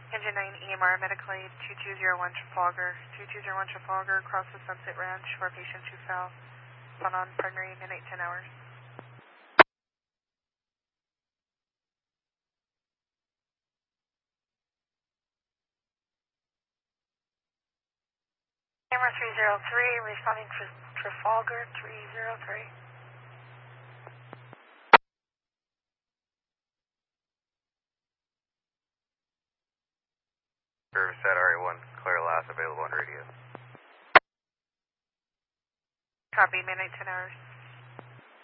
Engine 9 EMR Medical Aid 2201 Trafalgar. 2201 Trafalgar, across the Sunset Ranch for patient who fell. Spun on primary midnight 10 hours. Camera 303, responding to Trafalgar 303. Service at RA1, clear last available on radio. Copy, midnight 10 hours.